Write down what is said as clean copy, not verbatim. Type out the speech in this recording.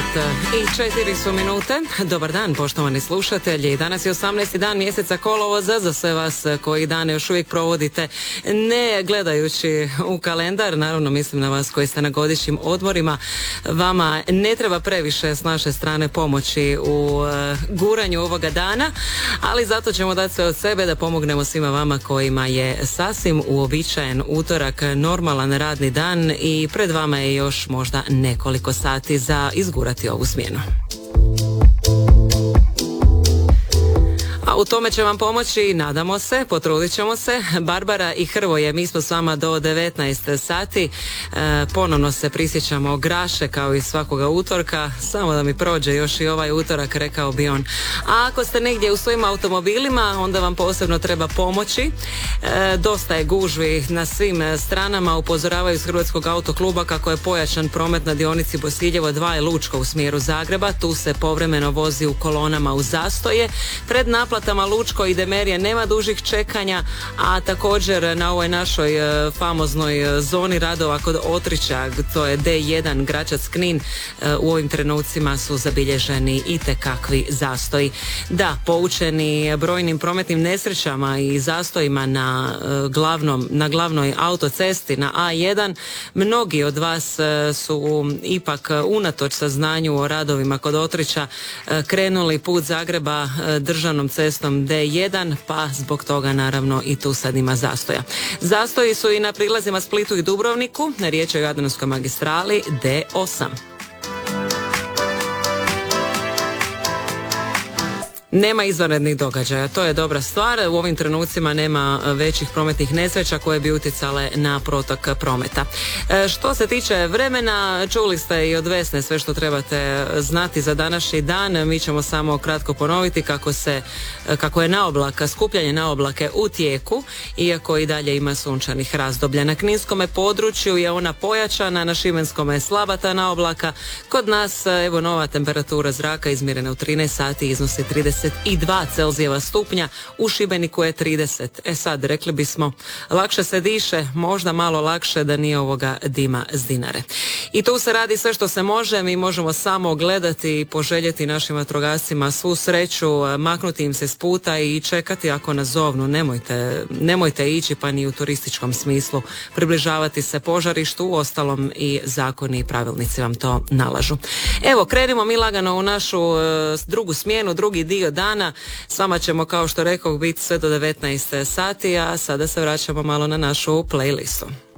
i 4 su minute. Dobar dan, poštovani slušatelji. Danas je 18. dan mjeseca kolovoza. Za sve vas koji dane još uvijek provodite ne gledajući u kalendar, naravno mislim na vas koji ste na godišnjim odmorima, vama ne treba previše s naše strane pomoći u guranju ovoga dana, ali zato ćemo dati sve od sebe da pomognemo svima vama kojima je sasvim uobičajen utorak, normalan radni dan i pred vama je još možda nekoliko sati za izgurati ovu smjenu. A u tome će vam pomoći, nadamo se, potrudit ćemo se, Barbara i Hrvoje. Mi smo s vama do 19 sati. Ponovno se prisjećamo Graše kao i svakoga utorka. Samo da mi prođe još i ovaj utorak, rekao bi on. A ako ste negdje u svojim automobilima, onda vam posebno treba pomoći. Dosta je gužvi na svim stranama. Upozoravaju iz Hrvatskog autokluba kako je pojačan promet na dionici Bosiljevo 2 i Lučko u smjeru Zagreba. Tu se povremeno vozi u kolonama u zastoje. Pred naplatama Lučko i Demerije nema dužih čekanja, a također na ovoj našoj famoznoj zoni radova kod Otrića, to je D1 Gračac-Knin, u ovim trenucima su zabilježeni itekakvi zastoji. Da, poučeni brojnim prometnim nesrećama i zastojima na glavnoj autocesti na A1, mnogi od vas su ipak unatoč saznanju o radovima kod Otrića krenuli put Zagreba državnom cestom D1, pa zbog toga naravno i tu sad ima zastoja. Zastoji su i na prilazima Splitu i Dubrovniku, riječ je o Jadranskoj magistrali D8. Nema izvanrednih događaja, to je dobra stvar. U ovim trenucima nema većih prometnih nesreća koje bi utjecale na protok prometa. Što se tiče vremena, čuli ste i od Vesne sve što trebate znati za današnji dan. Mi ćemo samo kratko ponoviti kako je skupljanje na oblake u tijeku, iako i dalje ima sunčanih razdoblja. Na kninskome području je ona pojačana, na šibenskome je slaba ta naoblaka. Kod nas, evo, nova temperatura zraka izmjerena u 13 sati iznosi 32 Celzijeva stupnja, u Šibeniku je 30. Sad, rekli bismo, lakše se diše, možda malo lakše da nije ovoga dima s Dinare. I tu se radi sve što se može, mi možemo samo gledati i poželjeti našim vatrogascima svu sreću, maknuti im se s puta i čekati ako nas zovnu. Nemojte ići, pa ni u turističkom smislu, približavati se požarištu, uostalom i zakoni i pravilnici vam to nalažu. Evo, krenimo mi lagano u našu drugu smjenu, drugi dio dana. S vama ćemo, kao što rekao, biti sve do 19 sati, a sada se vraćamo malo na našu playlistu.